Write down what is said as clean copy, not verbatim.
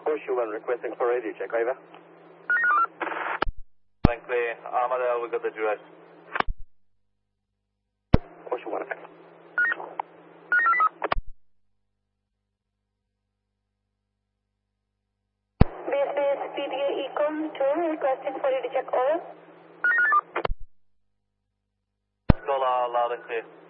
Horseshoe 1 requesting for radio check, over. Line clear. Armadale, we got the address. Horseshoe 1 effect. BSBS PDA Econ 2 requesting for radio check, over. Scholar, loud and clear.